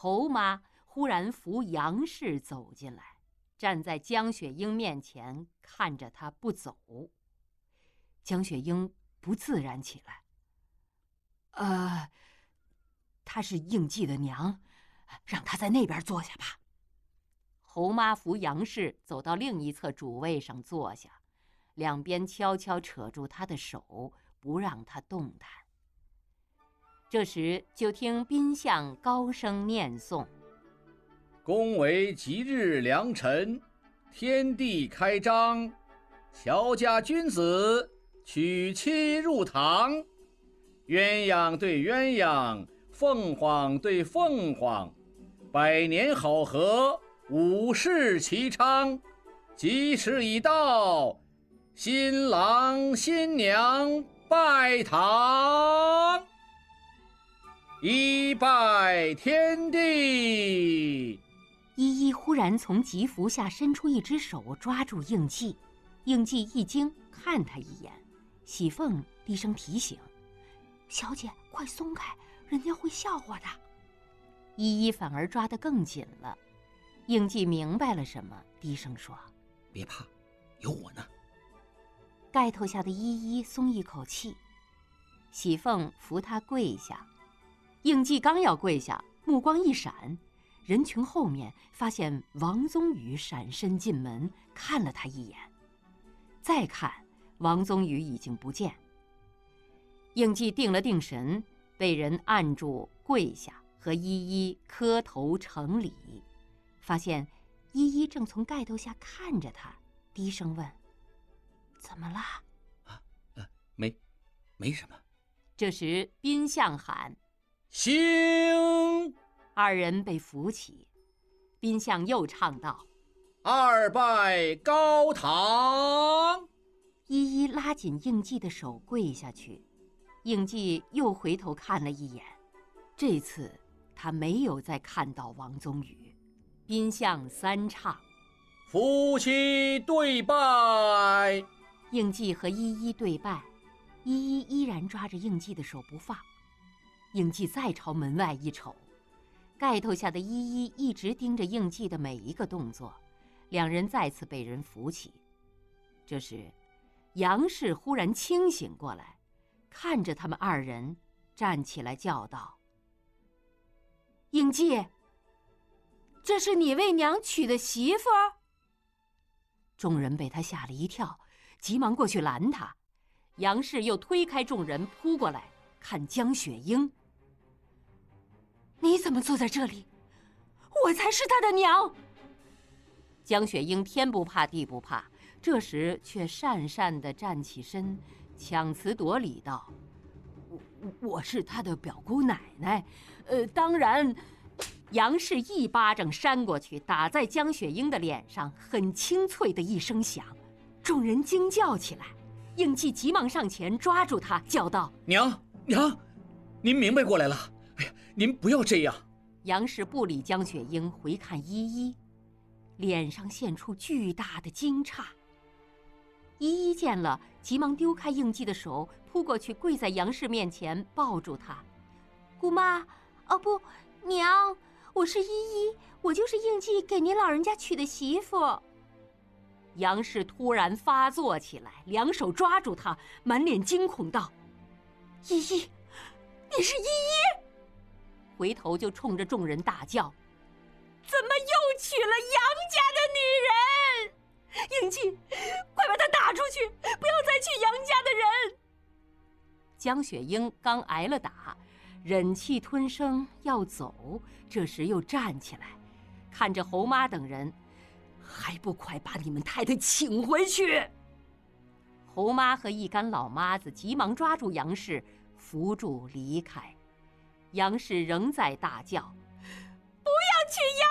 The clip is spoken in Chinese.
侯妈忽然扶杨氏走进来，站在江雪英面前，看着她不走。江雪英不自然起来。她是应季的娘，让她在那边坐下吧。侯妈扶杨氏走到另一侧主位上坐下，两边悄悄扯住她的手，不让她动弹。这时就听宾相高声念诵： 公为吉日良辰，天地开张，乔家君子娶妻入堂，鸳鸯对鸳鸯，凤凰对凤凰，百年好合，五世齐昌，吉时已到，新郎新娘拜堂，一拜天地。 依依忽然从吉服下伸出一只手抓住应季，应季一惊，看他一眼。喜凤低声提醒：小姐快松开，人家会笑话的。依依反而抓得更紧了。应季明白了什么，低声说： 别怕，有我呢。 盖头下的依依松一口气。喜凤扶他跪下，应季刚要跪下，目光一闪，人群后面发现王宗宇闪身进门，看了他一眼。再看，王宗宇已经不见。应季定了定神，被人按住跪下，和依依磕头成礼。发现依依正从盖头下看着他，低声问：怎么了？ 没什么。 这时宾相喊： 兴！ 二人被扶起。宾相又唱道： 二拜高堂。 依依拉紧应季的手跪下去，应季又回头看了一眼，这次他没有再看到王宗宇。宾相三唱： 夫妻对拜。 应季和依依对拜，依依依然抓着应季的手不放。应季再朝门外一瞅，盖头下的依依一直盯着应季的每一个动作，两人再次被人扶起。这时杨氏忽然清醒过来，看着他们二人，站起来叫道：应季，这是你为娘娶的媳妇儿？众人被他吓了一跳，急忙过去拦他。杨氏又推开众人扑过来看江雪英：你怎么坐在这里？我才是她的娘。江雪英天不怕地不怕，这时却讪讪地站起身，强词夺理道：我是她的表姑奶奶，当然。杨氏一巴掌扇过去，打在江雪英的脸上，很清脆的一声响，众人惊叫起来。应季急忙上前抓住他，叫道： 娘，您明白过来了。哎呀，您不要这样。 杨氏不理江雪英，回看依依，脸上现出巨大的惊诧。依依见了，急忙丢开应季的手，扑过去跪在杨氏面前，抱住她：姑妈，哦不，娘，我是依依，我就是应季给您老人家娶的媳妇。杨氏突然发作起来，两手抓住她，满脸惊恐道：依依，你是依依？回头就冲着众人大叫：怎么又娶了杨家的女人？应季，快把她打出去，不要再娶杨家的人。江雪英刚挨了打，忍气吞声要走，这时又站起来，看着侯妈等人：还不快把你们太太请回去！侯妈和一干老妈子急忙抓住杨氏，扶住离开。杨氏仍在大叫：不要娶